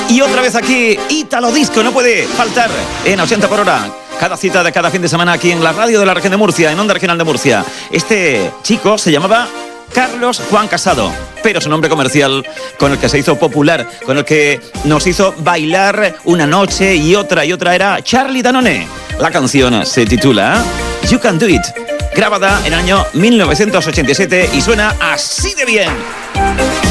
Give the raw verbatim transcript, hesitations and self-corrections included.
Y otra vez aquí, Ítalo Disco, no puede faltar en ochenta por hora. Cada cita de cada fin de semana aquí en la radio de la región de Murcia, en Onda Regional de Murcia. Este chico se llamaba Carlos Juan Casado, pero su nombre comercial, con el que se hizo popular, con el que nos hizo bailar una noche y otra y otra, era Charlie Danone. La canción se titula You Can Do It, grabada en el año mil novecientos ochenta y siete y suena así de bien.